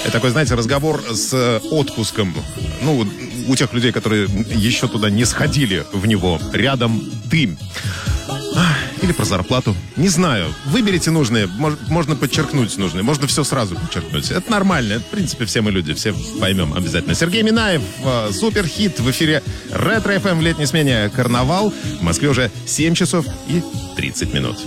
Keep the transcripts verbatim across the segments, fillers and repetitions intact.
Это такой, знаете, разговор с отпуском. Ну, у тех людей, которые еще туда не сходили в него. Рядом ты. Или про зарплату. Не знаю. Выберите нужные. Мож, можно подчеркнуть нужные. Можно все сразу подчеркнуть. Это нормально. Это, в принципе, все мы люди. Все поймем обязательно. Сергей Минаев. Э, суперхит в эфире Ретро эф эм в летней смене «Карнавал». В Москве уже семь часов и тридцать минут.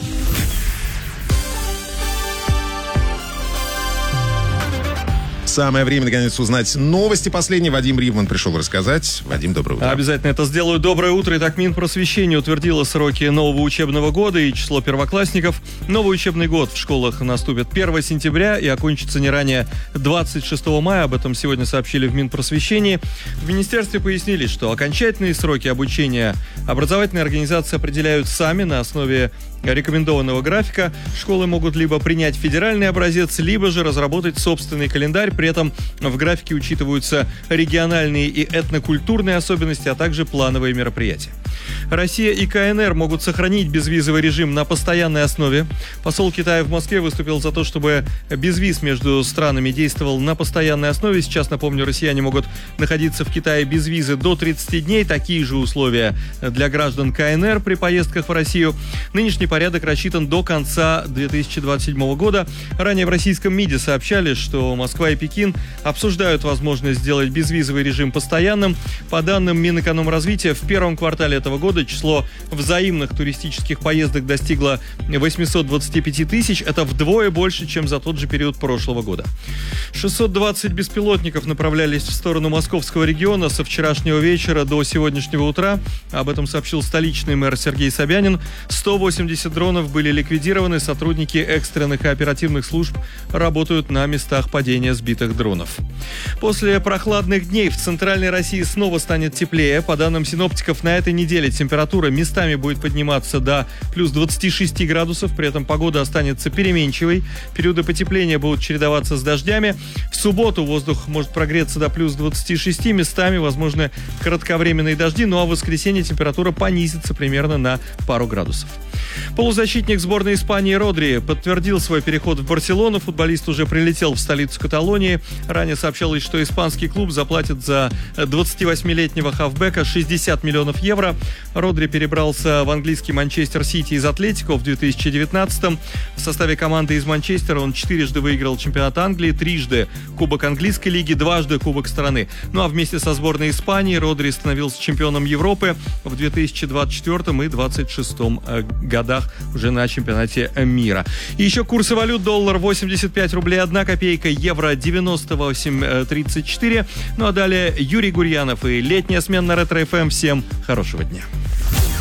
Самое время, наконец, узнать новости последние. Вадим Ривман пришел рассказать. Вадим, доброе утро. Обязательно это сделаю. Доброе утро. Итак, Минпросвещение утвердило сроки нового учебного года и число первоклассников. Новый учебный год в школах наступит первого сентября и окончится не ранее двадцать шестого мая. Об этом сегодня сообщили в Минпросвещении. В министерстве пояснили, что окончательные сроки обучения образовательные организации определяют сами на основе рекомендованного графика. Школы могут либо принять федеральный образец, либо же разработать собственный календарь. При этом в графике учитываются региональные и этнокультурные особенности, а также плановые мероприятия. Россия и ка эн эр могут сохранить безвизовый режим на постоянной основе. Посол Китая в Москве выступил за то, чтобы безвиз между странами действовал на постоянной основе. Сейчас, напомню, россияне могут находиться в Китае без визы до тридцати дней. Такие же условия для граждан ка эн эр при поездках в Россию. Нынешний порядок рассчитан до конца две тысячи двадцать седьмого года. Ранее в российском МИДе сообщали, что Москва и Пекин обсуждают возможность сделать безвизовый режим постоянным. По данным Минэкономразвития, в первом квартале этого года число взаимных туристических поездок достигло восемьсот двадцать пять тысяч. Это вдвое больше, чем за тот же период прошлого года. шестьсот двадцать беспилотников направлялись в сторону московского региона со вчерашнего вечера до сегодняшнего утра. Об этом сообщил столичный мэр Сергей Собянин. сто восемьдесят дронов были ликвидированы. Сотрудники экстренных и оперативных служб работают на местах падения сбитых дронов. После прохладных дней в центральной России снова станет теплее. По данным синоптиков, на этой неделе температура местами будет подниматься до плюс двадцати шести градусов. При этом погода останется переменчивой. Периоды потепления будут чередоваться с дождями. В субботу воздух может прогреться до плюс двадцати шести. Местами возможны кратковременные дожди. Ну а в воскресенье температура понизится примерно на пару градусов. Полузащитник сборной Испании Родри подтвердил свой переход в Барселону. Футболист уже прилетел в столицу Каталонии. Ранее сообщалось, что испанский клуб заплатит за двадцативосьмилетнего хавбека шестьдесят миллионов евро. Родри перебрался в английский Манчестер Сити из Атлетико в две тысячи девятнадцатом. В составе команды из Манчестера он четырежды выиграл чемпионат Англии, трижды Кубок английской лиги, дважды Кубок страны. Ну а вместе со сборной Испании Родри становился чемпионом Европы в две тысячи двадцать четвёртом и две тысячи двадцать шестом годах уже на чемпионате мира. И еще курсы валют: доллар восемьдесят пять рублей одна копейка, евро девяносто восемь тридцать четыре. Ну а далее Юрий Гурьянов и летняя смена на Ретро эф эм. Всем хорошего дня.